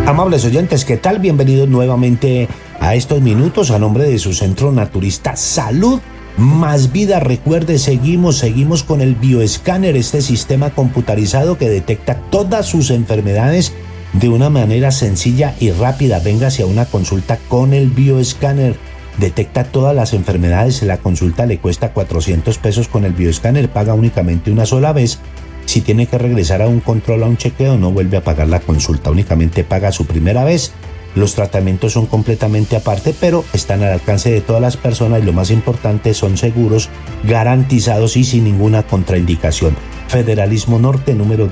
Amables oyentes, ¿qué tal? Bienvenidos nuevamente a estos minutos a nombre de su centro naturista Salud Más Vida. Recuerde, seguimos con el bioescáner, este sistema computarizado que detecta todas sus enfermedades de una manera sencilla y rápida. Véngase a una consulta con el bioescáner. Detecta todas las enfermedades. La consulta le cuesta 400 pesos con el bioescáner. Paga únicamente una sola vez. Si tiene que regresar a un control, a un chequeo, no vuelve a pagar la consulta. Únicamente paga su primera vez. Los tratamientos son completamente aparte, pero están al alcance de todas las personas y lo más importante, son seguros, garantizados y sin ninguna contraindicación. Federalismo Norte, número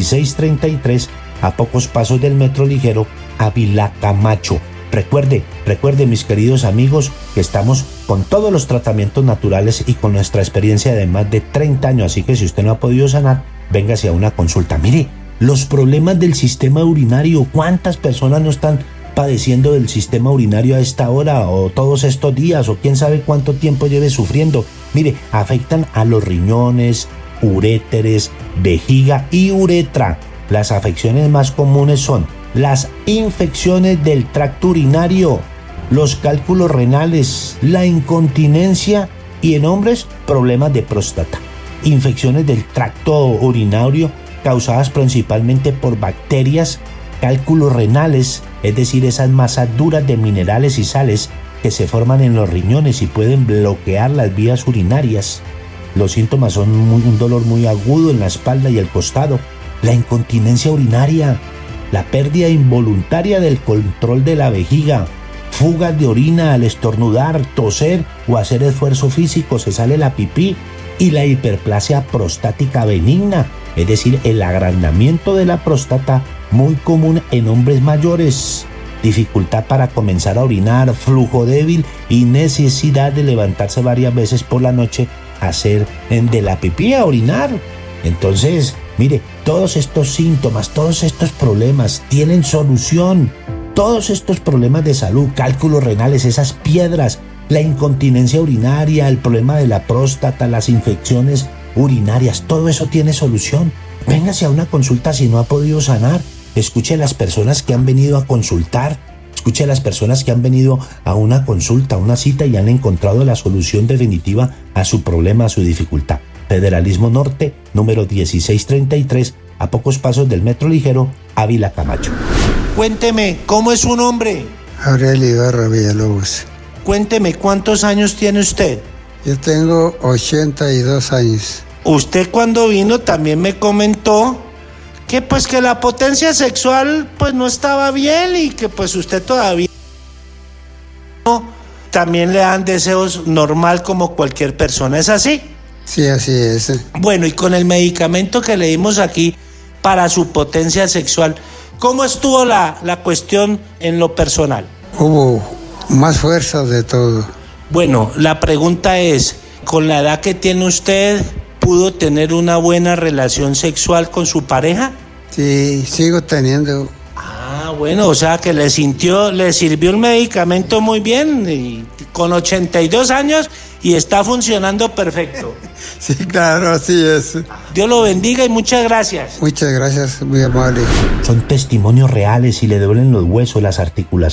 1633, a pocos pasos del Metro Ligero, Ávila Camacho. Recuerde, mis queridos amigos, que estamos con todos los tratamientos naturales y con nuestra experiencia de más de 30 años. Así que si usted no ha podido sanar, véngase a una consulta. Mire, los problemas del sistema urinario, ¿cuántas personas no están padeciendo del sistema urinario a esta hora o todos estos días o quién sabe cuánto tiempo lleve sufriendo? Mire, afectan a los riñones, uréteres, vejiga y uretra. Las afecciones más comunes son las infecciones del tracto urinario, los cálculos renales, la incontinencia y en hombres problemas de próstata. Infecciones del tracto urinario causadas principalmente por bacterias, cálculos renales, es decir, esas masas duras de minerales y sales que se forman en los riñones y pueden bloquear las vías urinarias. Los síntomas son un dolor muy agudo en la espalda y el costado, la incontinencia urinaria, la pérdida involuntaria del control de la vejiga, fugas de orina al estornudar, toser o hacer esfuerzo físico, se sale la pipí, y la hiperplasia prostática benigna, es decir, el agrandamiento de la próstata, muy común en hombres mayores, dificultad para comenzar a orinar, flujo débil y necesidad de levantarse varias veces por la noche a hacer de la pipí a orinar. Entonces, mire, todos estos síntomas, todos estos problemas tienen solución. Todos estos problemas de salud, cálculos renales, esas piedras, la incontinencia urinaria, el problema de la próstata, las infecciones urinarias, todo eso tiene solución. Véngase a una consulta si no ha podido sanar. Escuche a las personas que han venido a consultar. Escuche a las personas que han venido a una consulta, a una cita y han encontrado la solución definitiva a su problema, a su dificultad. Federalismo Norte, número 1633, a pocos pasos del Metro Ligero, Ávila Camacho. Cuénteme, ¿cómo es su nombre? Aurelio Ibarra Villalobos. Cuénteme, ¿cuántos años tiene usted? Yo tengo 82 años. Usted cuando vino también me comentó que pues que la potencia sexual pues no estaba bien y que pues usted todavía también le dan deseos normal como cualquier persona, ¿es así? Sí, así es. Bueno, y con el medicamento que le dimos aquí para su potencia sexual, ¿cómo estuvo la cuestión en lo personal? Hubo más fuerza de todo. Bueno, la pregunta es, ¿con la edad que tiene usted, pudo tener una buena relación sexual con su pareja? Sí, sigo teniendo. Ah, bueno, o sea que le sirvió el medicamento muy bien, y con 82 años y está funcionando perfecto. Sí, claro, así es. Dios lo bendiga y muchas gracias. Muchas gracias, muy amable. Son testimonios reales y le duelen los huesos, las articulaciones.